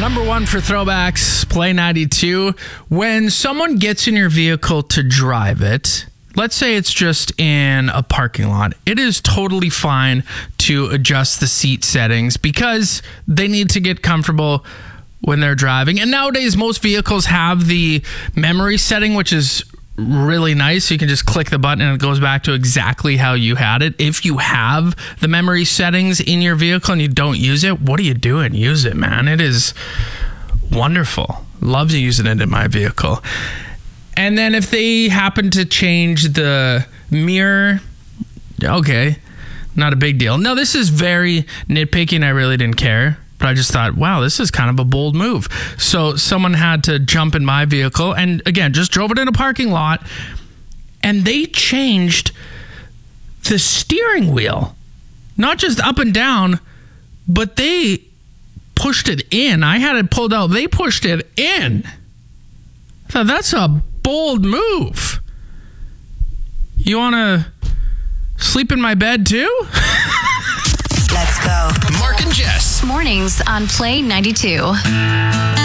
Number one for throwbacks, Play 92. When someone gets in your vehicle to drive it, let's say it's just in a parking lot, it is totally fine to adjust the seat settings because they need to get comfortable when they're driving. And nowadays, most vehicles have the memory setting, which is really nice. You can just click the button and it goes back to exactly how you had it. If you have the memory settings in your vehicle and you don't use it, what are you doing? Use it, man. It is wonderful. Love using it in my vehicle. And then if they happen to change the mirror, okay, not a big deal. No, this is very nitpicky and I really didn't care. But I just thought, wow, this is kind of a bold move. So someone had to jump in my vehicle and, again, just drove it in a parking lot. And they changed the steering wheel. Not just up and down, but they pushed it in. I had it pulled out. They pushed it in. I thought, that's a bold move. You want to sleep in my bed too? Let's go. Mark and Jess. Mornings on Play 92.